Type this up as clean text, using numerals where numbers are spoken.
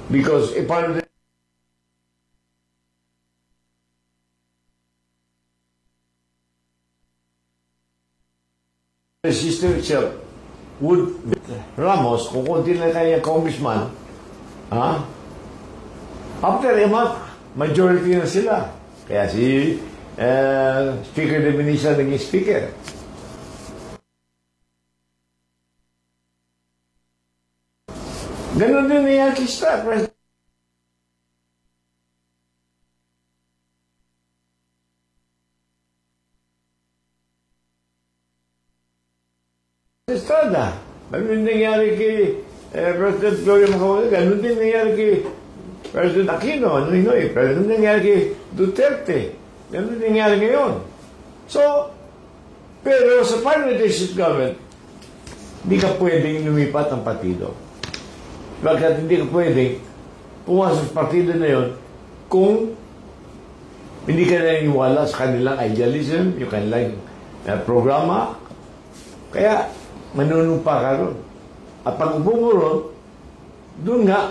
Because a part of the system itself would Ramos, kung konti na kanya congressman, after a month, majority na sila. Kaya si Speaker de Benisa naging speaker. Ganon din niya kista, President Estrada. Ganon din nangyari kay President Gloria Macaulay. Ganon din nangyari kay President Aquino, Noynoy. Ganon din nangyari kay Duterte. Ganon din nangyari ngayon. So, pero sa parliamentary government, hindi ka pwedeng lumipat ang partido. Bakit hindi ka pwedeng pumasok sa partido na yun kung hindi ka naniniwala sa kanilang idealism, yung kanilang programa. Kaya, manunumpa ka ron. At pag upo mo ron, doon nga,